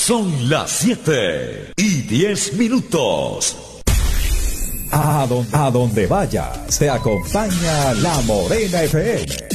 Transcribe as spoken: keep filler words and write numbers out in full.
Son las siete y diez minutos. A donde, a donde vayas, te acompaña La Morena F M.